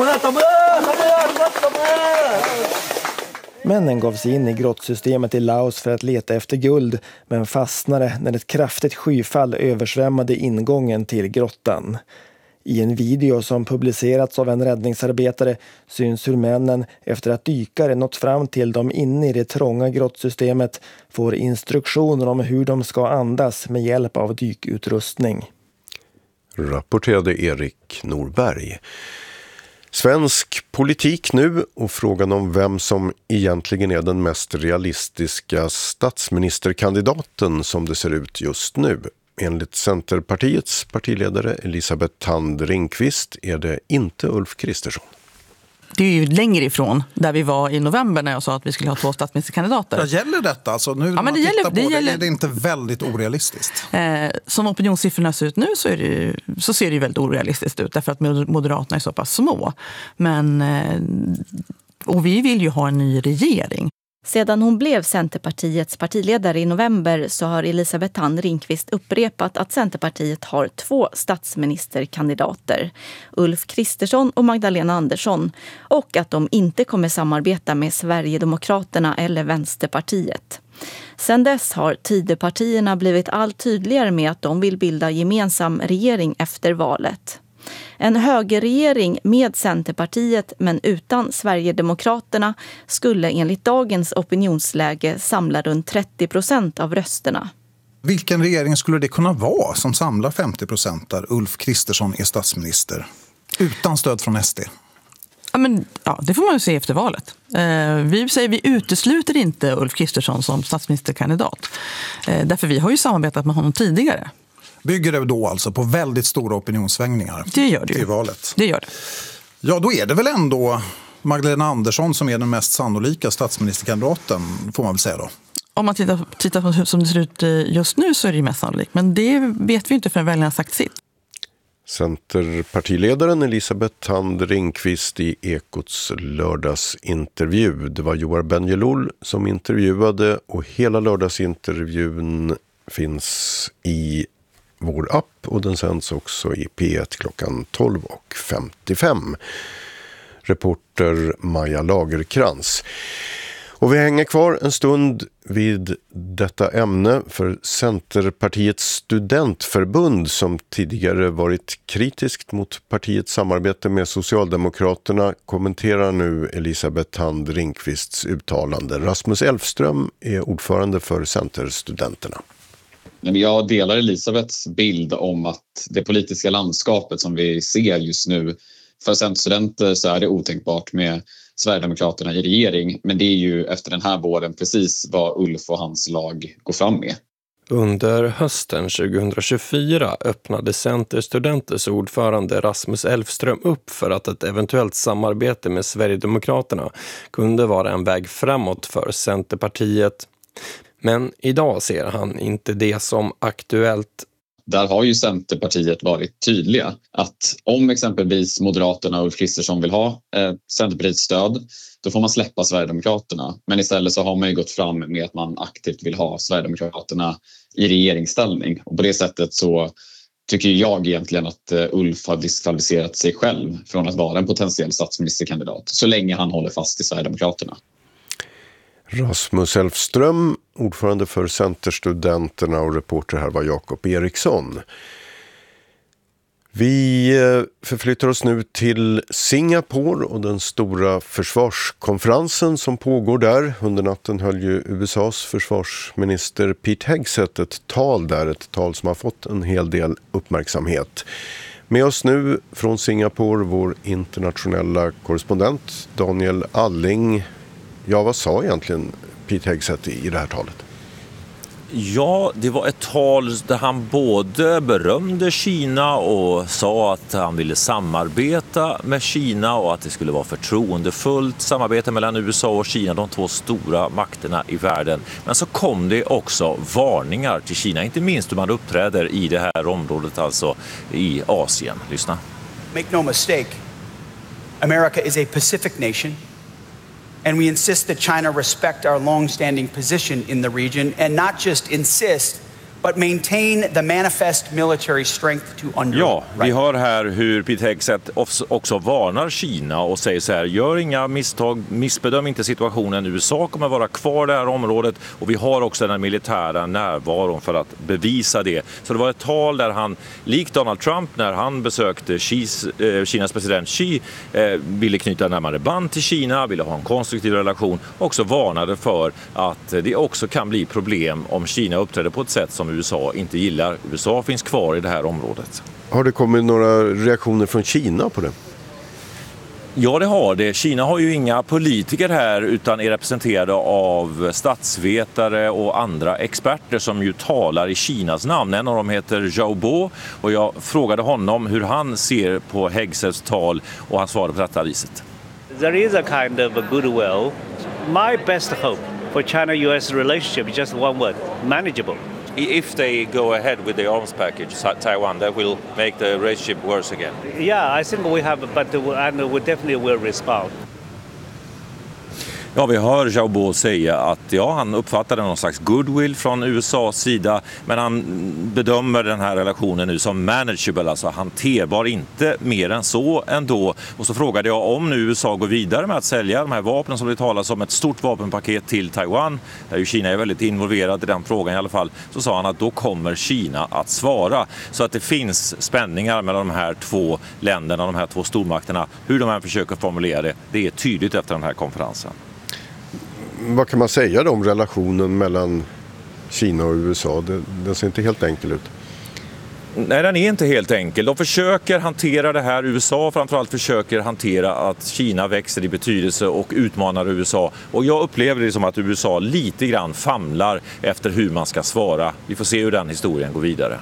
Männen gav sig in i grottsystemet i Laos för att leta efter guld, men fastnade när ett kraftigt skyfall översvämmade ingången till grottan. I en video som publicerats av en räddningsarbetare syns hur männen, efter att dykare nått fram till dem inne i det trånga grottsystemet, får instruktioner om hur de ska andas med hjälp av dykutrustning. Rapporterade Erik Norberg. Svensk politik nu och frågan om vem som egentligen är den mest realistiska statsministerkandidaten som det ser ut just nu. Enligt Centerpartiets partiledare Elisabeth Thand Ringqvist är det inte Ulf Kristersson. Det är ju längre ifrån där vi var i november när jag sa att vi skulle ha 2 statsministerkandidater. Gäller detta? Alltså nu när man tittar på det är det inte väldigt orealistiskt? Som opinionssiffrorna ser ut nu så ser det ju väldigt orealistiskt ut därför att Moderaterna är så pass små. Och vi vill ju ha en ny regering. Sedan hon blev Centerpartiets partiledare i november så har Elisabeth Thand Ringqvist upprepat att Centerpartiet har 2 statsministerkandidater, Ulf Kristersson och Magdalena Andersson, och att de inte kommer samarbeta med Sverigedemokraterna eller Vänsterpartiet. Sedan dess har Tidöpartierna blivit allt tydligare med att de vill bilda gemensam regering efter valet. En högerregering med Centerpartiet men utan Sverigedemokraterna skulle enligt dagens opinionsläge samla runt 30% av rösterna. Vilken regering skulle det kunna vara som samlar 50% där Ulf Kristersson är statsminister utan stöd från SD? Ja, det får man ju se efter valet. Vi utesluter inte Ulf Kristersson som statsministerkandidat. Därför vi har ju samarbetat med honom tidigare. Bygger det då alltså på väldigt stora opinionssvängningar? Det gör det ju. Till valet? Det gör det. Ja, då är det väl ändå Magdalena Andersson som är den mest sannolika statsministerkandidaten, får man väl säga då. Om man tittar på hur som det ser ut just nu så är det ju mest sannolikt. Men det vet vi inte förrän väljarna sagt sitt. Centerpartiledaren Elisabeth Thand Ringqvist i Ekots lördagsintervju. Det var Joar Bendjelloul som intervjuade och hela lördagsintervjun finns i vår app och den sänds också i P1 klockan 12:55. Reporter Maja Lagerkrans. Och vi hänger kvar en stund vid detta ämne för Centerpartiets studentförbund som tidigare varit kritiskt mot partiets samarbete med Socialdemokraterna kommenterar nu Elisabeth Thand Ringqvists uttalande. Rasmus Elfström är ordförande för Centerstudenterna. Jag delar Elisabeths bild om att det politiska landskapet som vi ser just nu, för Centerstudenter så är det otänkbart med Sverigedemokraterna i regering. Men det är ju efter den här våren precis vad Ulf och hans lag går fram med. Under hösten 2024 öppnade Centerstudenters ordförande Rasmus Elfström upp för att ett eventuellt samarbete med Sverigedemokraterna kunde vara en väg framåt för Centerpartiet. Men idag ser han inte det som aktuellt. Där har ju Centerpartiet varit tydliga att om exempelvis Moderaterna och Ulf Kristersson vill ha Centerpartiets stöd, då får man släppa Sverigedemokraterna. Men istället så har man ju gått fram med att man aktivt vill ha Sverigedemokraterna i regeringsställning. Och på det sättet så tycker jag egentligen att Ulf har diskvalificerat sig själv från att vara en potentiell statsministerkandidat så länge han håller fast i Sverigedemokraterna. Rasmus Elfström, ordförande för Centerstudenterna och reporter här var Jakob Eriksson. Vi förflyttar oss nu till Singapore och den stora försvarskonferensen som pågår där. Under natten höll ju USAs försvarsminister Pete Hegseth ett tal där, ett tal som har fått en hel del uppmärksamhet. Med oss nu från Singapore vår internationella korrespondent Daniel Alling. Ja, vad sa egentligen Pete Hegseth i det här talet? Ja, det var ett tal där han både berömde Kina och sa att han ville samarbeta med Kina och att det skulle vara förtroendefullt samarbete mellan USA och Kina, de 2 stora makterna i världen. Men så kom det också varningar till Kina, inte minst hur man uppträder i det här området, alltså i Asien. Lyssna. Make no mistake, America is a Pacific nation. And we insist that China respect our long-standing position in the region and not just insist, but maintain the manifest military strength to underwrite. Ja, vi hör här hur Pete Hegseth också varnar Kina och säger så här: gör inga misstag, missbedöm inte situationen. USA kommer vara kvar i det här området och vi har också den militära närvaron för att bevisa det. Så det var ett tal där han, likt Donald Trump när han besökte Kinas president Xi, ville knyta närmare band till Kina, ville ha en konstruktiv relation, också varnade för att det också kan bli problem om Kina uppträder på ett sätt som USA inte gillar. USA finns kvar i det här området. Har det kommit några reaktioner från Kina på det? Ja, det har det. Kina har ju inga politiker här utan är representerade av statsvetare och andra experter som ju talar i Kinas namn. En av dem heter Zhao Bo och jag frågade honom hur han ser på Hegseths tal och han svarade på detta viset. There is a kind of a goodwill. My best hope for China-US relationship is just one word: manageable. If they go ahead with the arms package, Taiwan, that will make the relationship worse again. Yeah, I think we have, and we definitely will respond. Ja, vi hör Zhao Bo säga att han uppfattade någon slags goodwill från USAs sida, men han bedömer den här relationen nu som manageable, alltså hanterbar, inte mer än så ändå. Och så frågade jag om nu USA går vidare med att sälja de här vapnen som det talas om, ett stort vapenpaket till Taiwan, där ju Kina är väldigt involverad i den frågan i alla fall, så sa han att då kommer Kina att svara. Så att det finns spänningar mellan de här två länderna, de här två stormakterna. Hur de här försöker formulera det är tydligt efter den här konferensen. Vad kan man säga då om relationen mellan Kina och USA? Den ser inte helt enkel ut. Nej, den är inte helt enkel. De försöker hantera det här. USA framförallt försöker hantera att Kina växer i betydelse och utmanar USA. Och jag upplever det som att USA lite grann famlar efter hur man ska svara. Vi får se hur den historien går vidare.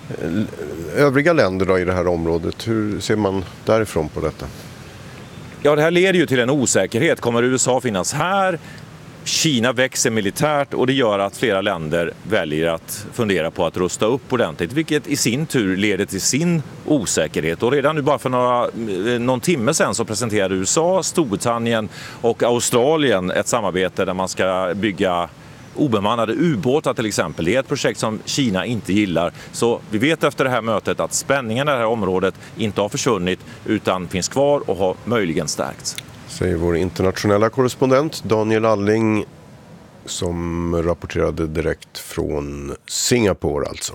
Övriga länder då i det här området, hur ser man därifrån på detta? Ja, det här leder ju till en osäkerhet. Kommer USA finnas här? Kina växer militärt och det gör att flera länder väljer att fundera på att rusta upp ordentligt, vilket i sin tur leder till sin osäkerhet. Och redan nu bara för någon timme sedan så presenterade USA, Storbritannien och Australien ett samarbete där man ska bygga obemannade ubåtar till exempel. Det är ett projekt som Kina inte gillar. Så vi vet efter det här mötet att spänningen i det här området inte har försvunnit utan finns kvar och har möjligen stärkts. Säger vår internationella korrespondent Daniel Alling som rapporterade direkt från Singapore alltså.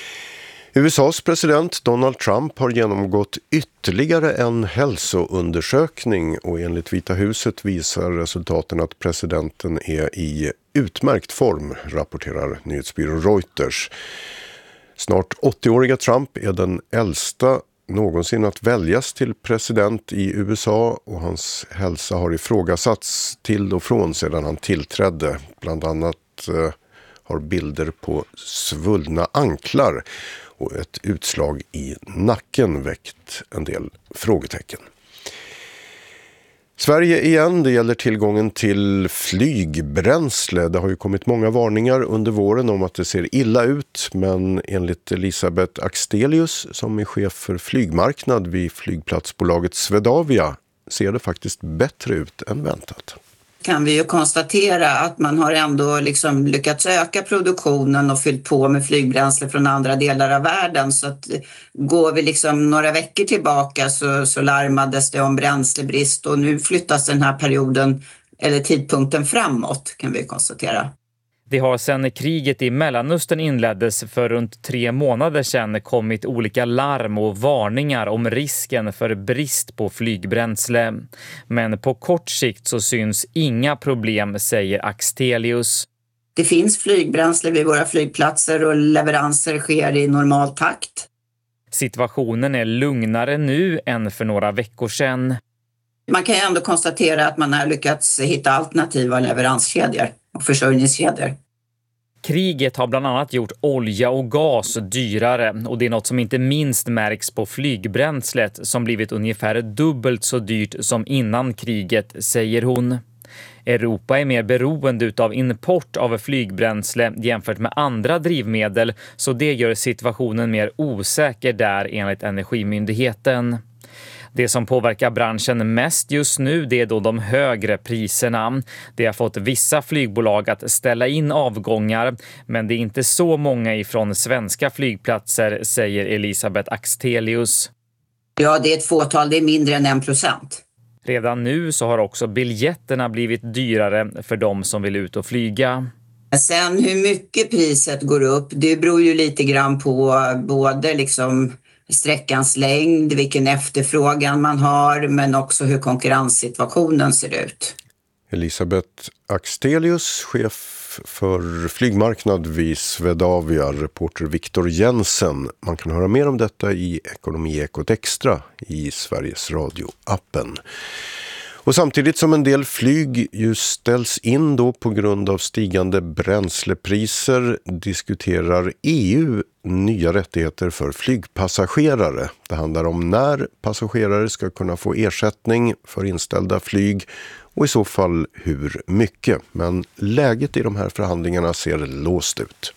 USAs president Donald Trump har genomgått ytterligare en hälsoundersökning och enligt Vita huset visar resultaten att presidenten är i utmärkt form, rapporterar nyhetsbyrån Reuters. Snart 80-åriga Trump är den äldsta någonsin att väljas till president i USA och hans hälsa har ifrågasatts till och från sedan han tillträdde. Bland annat har bilder på svullna anklar och ett utslag i nacken väckt en del frågetecken. Sverige igen, det gäller tillgången till flygbränsle. Det har ju kommit många varningar under våren om att det ser illa ut, men enligt Elisabeth Axelius som är chef för flygmarknad vid flygplatsbolaget Swedavia ser det faktiskt bättre ut än väntat. Kan vi ju konstatera att man har ändå liksom lyckats öka produktionen och fyllt på med flygbränsle från andra delar av världen. Så att går vi liksom några veckor tillbaka så larmades det om bränslebrist och nu flyttas den här perioden eller tidpunkten framåt kan vi konstatera. Det har sedan kriget i Mellanöstern inleddes för runt 3 månader sedan kommit olika larm och varningar om risken för brist på flygbränsle. Men på kort sikt så syns inga problem, säger Axelius. Det finns flygbränsle vid våra flygplatser och leveranser sker i normal takt. Situationen är lugnare nu än för några veckor sedan. Man kan ju ändå konstatera att man har lyckats hitta alternativa leveranskedjor och försörjningskedjor. Kriget har bland annat gjort olja och gas dyrare och det är något som inte minst märks på flygbränslet som blivit ungefär dubbelt så dyrt som innan kriget, säger hon. Europa är mer beroende av import av flygbränsle jämfört med andra drivmedel så det gör situationen mer osäker där enligt Energimyndigheten. Det som påverkar branschen mest just nu, det är då de högre priserna. Det har fått vissa flygbolag att ställa in avgångar, men det är inte så många ifrån svenska flygplatser, säger Elisabeth Axtelius. Ja, det är ett fåtal, det är mindre än 1%. Redan nu så har också biljetterna blivit dyrare för de som vill ut och flyga. Sen hur mycket priset går upp, det beror ju lite grann på både liksom sträckans längd, vilken efterfrågan man har, men också hur konkurrenssituationen ser ut. Elisabeth Axtelius, chef för flygmarknad vid Swedavia, reporter Viktor Jensen. Man kan höra mer om detta i Ekonomiekot Extra i Sveriges Radio-appen. Och samtidigt som en del flyg just ställs in då på grund av stigande bränslepriser diskuterar EU nya rättigheter för flygpassagerare. Det handlar om när passagerare ska kunna få ersättning för inställda flyg och i så fall hur mycket. Men läget i de här förhandlingarna ser låst ut.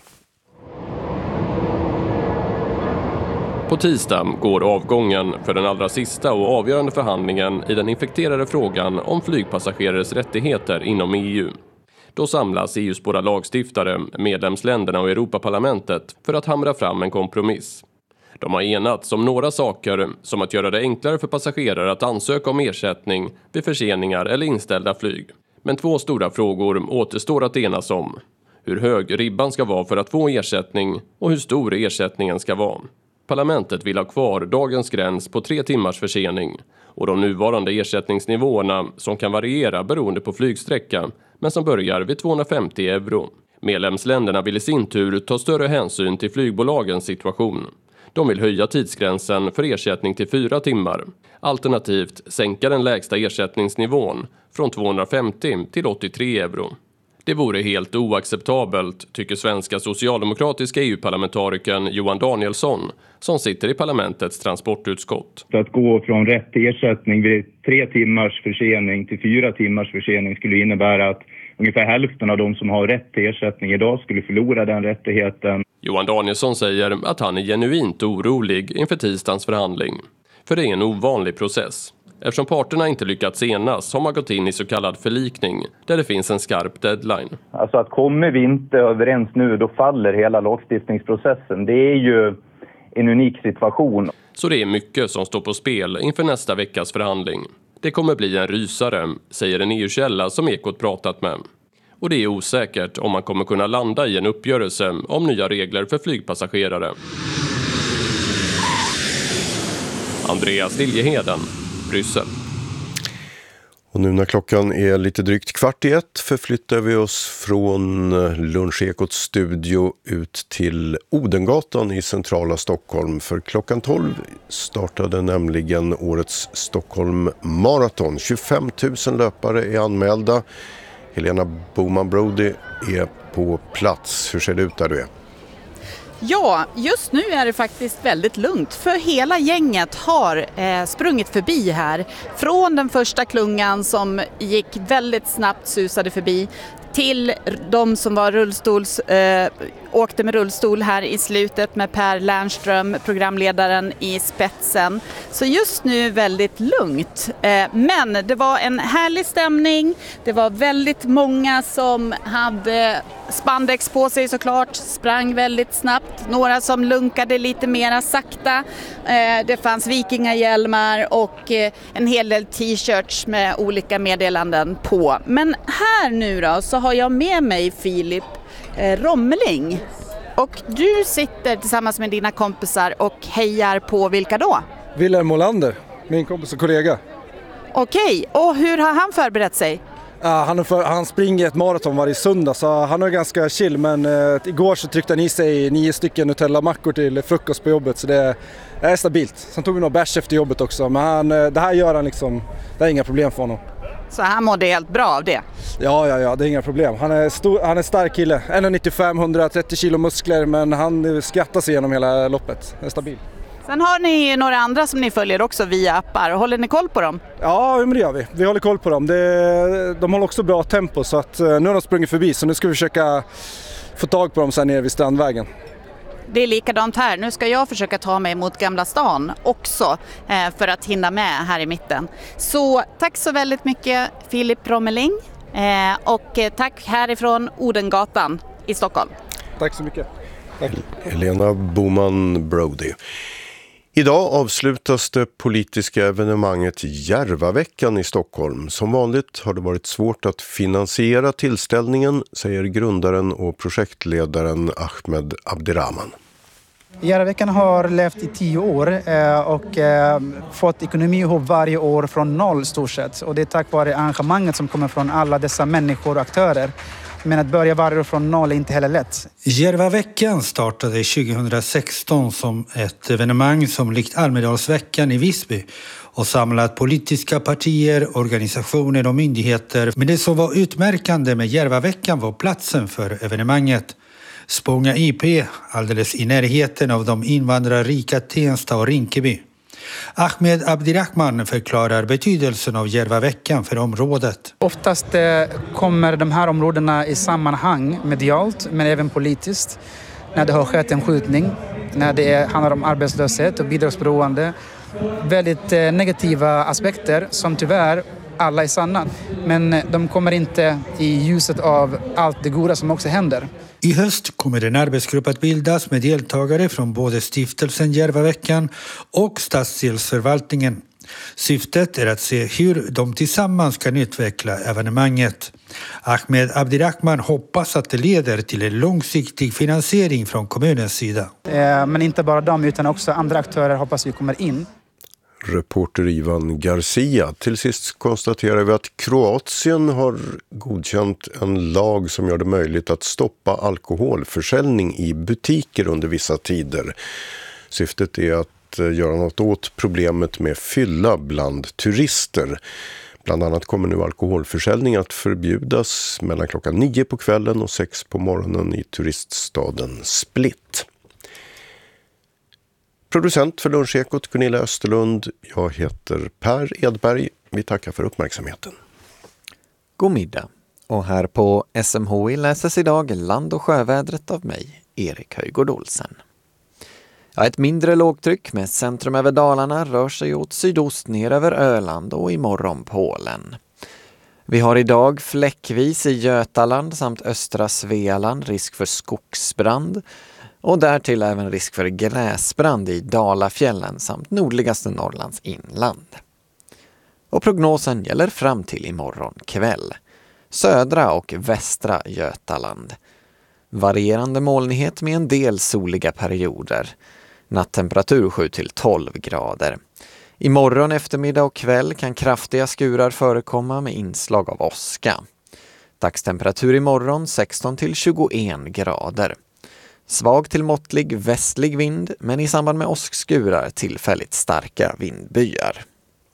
På tisdag går avgången för den allra sista och avgörande förhandlingen i den infekterade frågan om flygpassagerares rättigheter inom EU. Då samlas EUs båda lagstiftare, medlemsländerna och Europaparlamentet för att hamra fram en kompromiss. De har enats om några saker, som att göra det enklare för passagerare att ansöka om ersättning vid förseningar eller inställda flyg. Men 2 stora frågor återstår att enas om. Hur hög ribban ska vara för att få ersättning och hur stor ersättningen ska vara. Parlamentet vill ha kvar dagens gräns på 3 timmars försening och de nuvarande ersättningsnivåerna som kan variera beroende på flygsträcka men som börjar vid 250 euro. Medlemsländerna vill i sin tur ta större hänsyn till flygbolagens situation. De vill höja tidsgränsen för ersättning till 4 timmar. Alternativt sänka den lägsta ersättningsnivån från 250 till 83 euro. Det vore helt oacceptabelt, tycker svenska socialdemokratiska EU-parlamentarikern Johan Danielsson, som sitter i parlamentets transportutskott. Att gå från rätt till ersättning vid 3 timmars försening till 4 timmars försening skulle innebära att ungefär hälften av de som har rätt till ersättning idag skulle förlora den rättigheten. Johan Danielsson säger att han är genuint orolig inför tisdagens förhandling. För det är en ovanlig process. Eftersom parterna inte lyckats enas har man gått in i så kallad förlikning där det finns en skarp deadline. Alltså att kommer vi inte överens nu, då faller hela lagstiftningsprocessen. Det är ju en unik situation. Så det är mycket som står på spel inför nästa veckas förhandling. Det kommer bli en rysare, säger en EU-källa som Ekot pratat med. Och det är osäkert om man kommer kunna landa i en uppgörelse om nya regler för flygpassagerare. Andreas Liljeheden, Bryssel. Och nu när klockan är lite drygt 12:15 förflyttar vi oss från Lunchekots studio ut till Odengatan i centrala Stockholm. För klockan 12 startade nämligen årets Stockholm Marathon. 25 000 löpare är anmälda. Helena Boman Brody är på plats. Hur ser det ut där du är? Ja, just nu är det faktiskt väldigt lugnt för hela gänget har sprungit förbi här. Från den första klungan som gick väldigt snabbt, susade förbi, till de som var åkte med rullstol här i slutet med Per Lernström, programledaren, i spetsen. Så just nu väldigt lugnt. Men det var en härlig stämning. Det var väldigt många som hade spandex på sig såklart, sprang väldigt snabbt. Några som lunkade lite mera sakta. Det fanns vikingahjälmar och en hel del t-shirts med olika meddelanden på. Men här nu då så har jag med mig Filip Rommeling. Och du sitter tillsammans med dina kompisar och hejar på vilka då? Wilhelm Molander, min kompis och kollega. Okej, och hur har han förberett sig? Han springer ett maraton varje söndag så han är ganska chill, men igår så tryckte han i sig 9 stycken Nutella-mackor till frukost på jobbet, så det är stabilt. Sen tog vi nog bärs efter jobbet också, men det här gör han liksom, det är inga problem för honom. Så han mådde helt bra av det? Ja, det är inga problem. Han är stark kille, 1,95, 130 kilo muskler, men han skrattar sig genom hela loppet, det är stabil. Sen har ni några andra som ni följer också via appar. Håller ni koll på dem? Ja, men det gör vi. Vi håller koll på dem. De håller också bra tempo, så att nu har de sprungit förbi. Så nu ska vi försöka få tag på dem sen nere vid Strandvägen. det är likadant här. Nu ska jag försöka ta mig mot Gamla stan också för att hinna med här i mitten. Så tack så väldigt mycket Filip Rommeling och tack härifrån Odengatan i Stockholm. Tack så mycket. Tack. Helena Boman Brody. Idag avslutas det politiska evenemanget Järvaveckan i Stockholm. Som vanligt har det varit svårt att finansiera tillställningen, säger grundaren och projektledaren Ahmed Abdirahman. Järvaveckan har levt i 10 år och fått ekonomi ihop varje år från noll stort sett. Och det är tack vare engagemanget som kommer från alla dessa människor och aktörer. Men att börja varje år från noll är inte heller lätt. Järvaveckan startade 2016 som ett evenemang som likt Almedalsveckan i Visby och samlat politiska partier, organisationer och myndigheter. Men det som var utmärkande med Järvaveckan var platsen för evenemanget. Spånga IP, alldeles i närheten av de invandrarrika Tensta och Rinkeby. Ahmed Abdirahman förklarar betydelsen av Järvaveckan för området. Oftast kommer de här områdena i sammanhang medialt men även politiskt. När det har skett en skjutning, när det handlar om arbetslöshet och bidragsberoende. Väldigt negativa aspekter som tyvärr alla är sanna. Men de kommer inte i ljuset av allt det goda som också händer. I höst kommer en arbetsgrupp att bildas med deltagare från både stiftelsen Järvaveckan och stadsdelsförvaltningen. Syftet är att se hur de tillsammans kan utveckla evenemanget. Ahmed Abdirahman hoppas att det leder till en långsiktig finansiering från kommunens sida. Men inte bara de utan också andra aktörer hoppas vi kommer in. Reporter Ivan Garcia. Till sist konstaterar vi att Kroatien har godkänt en lag som gör det möjligt att stoppa alkoholförsäljning i butiker under vissa tider. Syftet är att göra något åt problemet med fylla bland turister. Bland annat kommer nu alkoholförsäljning att förbjudas mellan klockan 9 på kvällen och 6 på morgonen i turiststaden Split. Producent för Lunchekot Gunilla Österlund. Jag heter Per Edberg. Vi tackar för uppmärksamheten. God middag. Och här på SMHI läses idag land- och sjövädret av mig, Erik Höjgård Olsen. Ja, ett mindre lågtryck med centrum över Dalarna rör sig åt sydost ner över Öland och imorgon Polen. Vi har idag fläckvis i Götaland samt östra Svealand risk för skogsbrand. Och därtill även risk för gräsbrand i Dalafjällen samt nordligaste Norrlands inland. Och prognosen gäller fram till imorgon kväll. Södra och västra Götaland. Varierande molnighet med en del soliga perioder. Nattemperatur 7-12 grader. Imorgon eftermiddag och kväll kan kraftiga skurar förekomma med inslag av åska. Dagstemperatur imorgon 16-21 grader. Svag till måttlig västlig vind, men i samband med åskskurar tillfälligt starka vindbyar.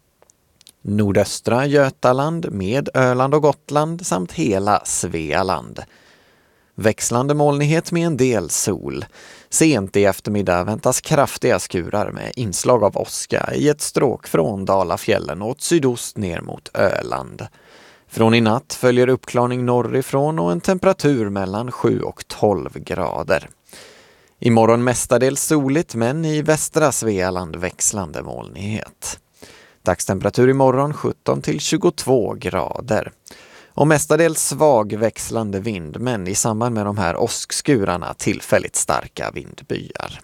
Nordöstra Götaland med Öland och Gotland samt hela Svealand. Växlande molnighet med en del sol. Sent i eftermiddag väntas kraftiga skurar med inslag av åska i ett stråk från Dalafjällen åt sydost ner mot Öland. Från i natt följer uppklarning norrifrån och en temperatur mellan 7 och 12 grader. Imorgon mestadels soligt men i västra Svealand växlande molnighet. Dagstemperatur imorgon 17-22 grader. Och mestadels svag växlande vind men i samband med de här åskskurarna tillfälligt starka vindbyar.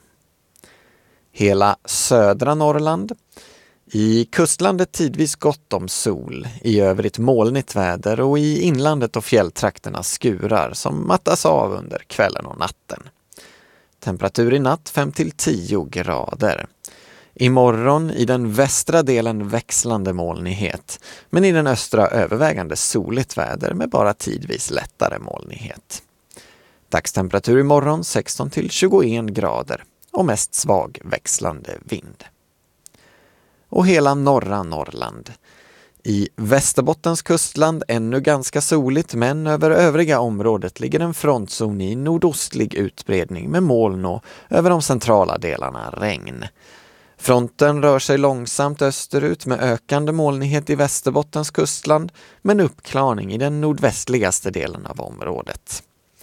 Hela södra Norrland. I kustlandet tidvis gott om sol, i övrigt molnigt väder och i inlandet och fjälltrakterna skurar som mattas av under kvällen och natten. Temperatur i natt 5-10 grader. Imorgon i den västra delen växlande molnighet, men i den östra övervägande soligt väder med bara tidvis lättare molnighet. Dagstemperatur imorgon 16-21 grader och mest svag växlande vind. Och hela norra Norrland. I Västerbottens kustland ännu ganska soligt men över övriga området ligger en frontzon i nordostlig utbredning med moln och över de centrala delarna regn. Fronten rör sig långsamt österut med ökande molnighet i Västerbottens kustland men uppklarning i den nordvästligaste delen av området.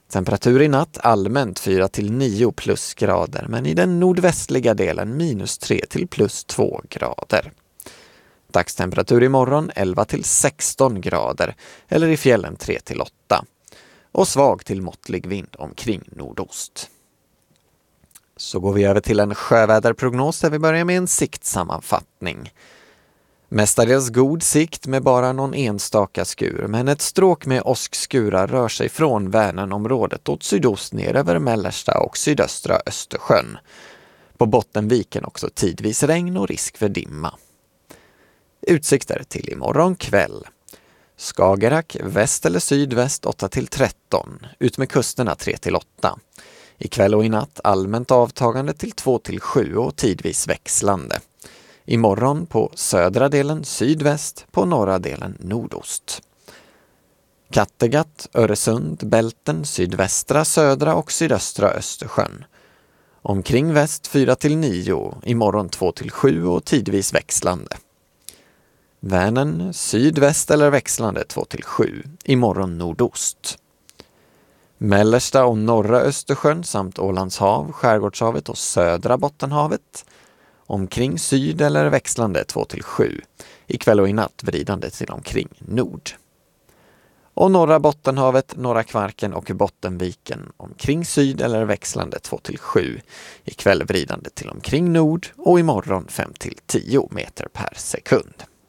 Temperatur i natt allmänt 4-9 plusgrader, men i den nordvästliga delen -3 till +2 grader. Dagstemperatur imorgon 11-16 grader eller i fjällen 3-8 och svag till måttlig vind omkring nordost. Så går vi över till en sjöväderprognos där vi börjar med en siktsammanfattning. Mestadels god sikt med bara någon enstaka skur, men ett stråk med åskskurar rör sig från Vänernområdet åt sydost ner över mellersta och sydöstra Östersjön. På Bottenviken också tidvis regn och risk för dimma. Utsikter till imorgon kväll. Skagerrak väst eller sydväst 8-13, ut med kusterna 3-8. Ikväll och i natt allmänt avtagande till 2-7 och tidvis växlande. Imorgon på södra delen sydväst, på norra delen nordost. Kattegatt, Öresund, Bälten, sydvästra, södra och sydöstra Östersjön. Omkring väst 4-9, imorgon 2-7 och tidvis växlande. Vänern, sydväst eller växlande 2-7, imorgon nordost. Mellersta och norra Östersjön samt Ålands hav, Skärgårdshavet och södra Bottenhavet. Omkring syd eller växlande 2-7, ikväll och i natt vridande till omkring nord. Och norra Bottenhavet, norra Kvarken och Bottenviken omkring syd eller växlande 2-7, ikväll vridande till omkring nord och imorgon 5-10 meter per sekund.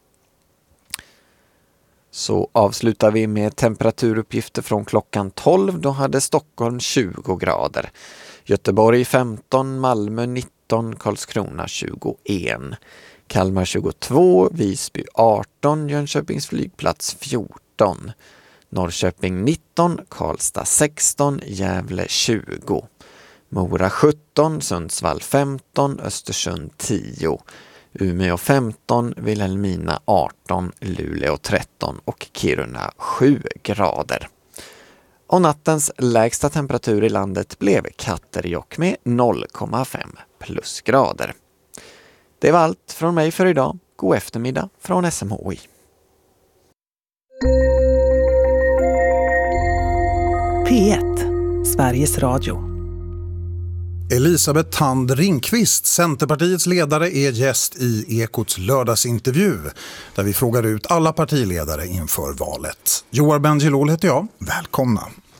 Så avslutar vi med temperaturuppgifter från klockan 12. Då hade Stockholm 20 grader. Göteborg 15, Malmö 19, Karlskrona 21. Kalmar 22, Visby 18, Jönköpings flygplats 14. Norrköping 19, Karlstad 16, Gävle 20. Mora 17, Sundsvall 15, Östersund 10. Umeå 15, Vilhelmina 18, Luleå 13 och Kiruna 7 grader. Och nattens lägsta temperatur i landet blev Katterjåkk med 0,5 plusgrader. Det var allt från mig för idag. God eftermiddag från SMHI. P1, Sveriges Radio. Elisabeth Thand Ringqvist, Centerpartiets ledare, är gäst i Ekots lördagsintervju där vi frågar ut alla partiledare inför valet. Joar Bendjelloul heter jag. Välkomna!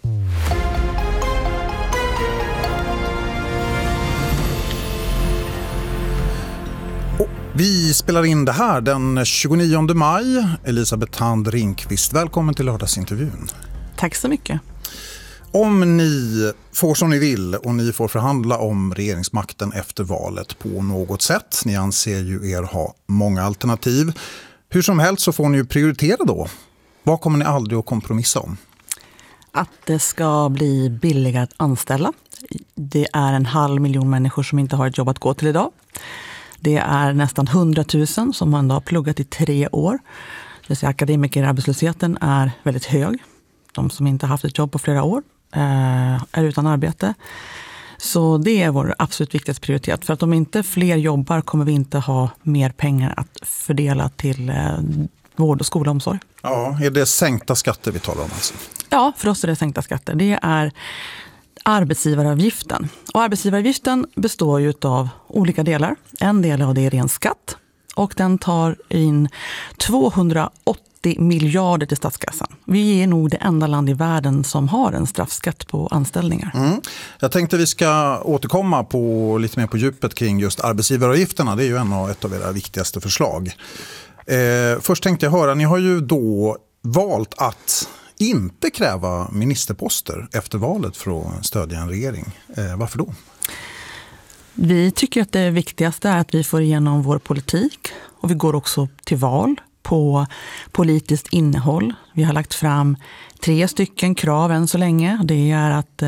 Vi spelar in det här den 29 maj. Elisabeth Thand Ringqvist, välkommen till lördagsintervjun. Tack så mycket. Om ni får som ni vill och ni får förhandla om regeringsmakten efter valet på något sätt, ni anser ju er ha många alternativ. Hur som helst så får ni ju prioritera då. Vad kommer ni aldrig att kompromissa om? Att det ska bli billigare att anställa. Det är 500 000 människor som inte har ett jobb att gå till idag. Det är nästan 100 000 som ändå har pluggat i 3 år. Det vill säga akademikerarbetslösheten är väldigt hög. De som inte har haft ett jobb på flera år är utan arbete. Så det är vår absolut viktigaste prioritet. För att om inte fler jobbar kommer vi inte ha mer pengar att fördela till vård och skola och omsorg. Ja, är det sänkta skatter vi talar om alltså? Ja, för oss är det sänkta skatter. Det är arbetsgivaravgiften. Och arbetsgivaravgiften består ju av olika delar. En del av det är ren skatt. Och den tar in 280 miljarder till statskassan. Vi är nog det enda land i världen som har en straffskatt på anställningar. Jag tänkte vi ska återkomma på lite mer på djupet kring just arbetsgivaravgifterna. Det är ju ett av era viktigaste förslag. Först tänkte jag höra, ni har ju då valt att inte kräva ministerposter efter valet för att stödja en regering. Varför då? Vi tycker att det viktigaste är att vi får igenom vår politik och vi går också till val på politiskt innehåll. Vi har lagt fram 3 stycken krav än så länge. Det är att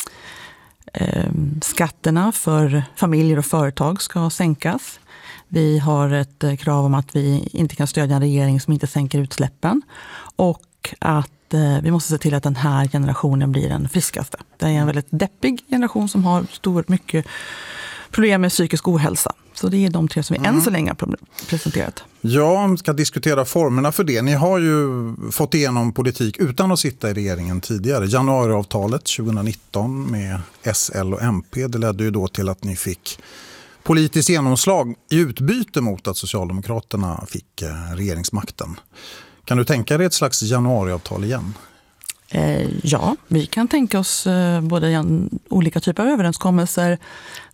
skatterna för familjer och företag ska sänkas. Vi har ett krav om att vi inte kan stödja en regering som inte sänker utsläppen. Och att vi måste se till att den här generationen blir den friskaste. Det är en väldigt deppig generation som har mycket problem med psykisk ohälsa. Så det är de 3 som vi än så länge har presenterat. Ja, vi ska diskutera formerna för det. Ni har ju fått igenom politik utan att sitta i regeringen tidigare. Januariavtalet 2019 med SL och MP, det ledde ju då till att ni fick politiskt genomslag i utbyte mot att Socialdemokraterna fick regeringsmakten. Kan du tänka dig ett slags januariavtal igen? Ja, vi kan tänka oss både olika typer av överenskommelser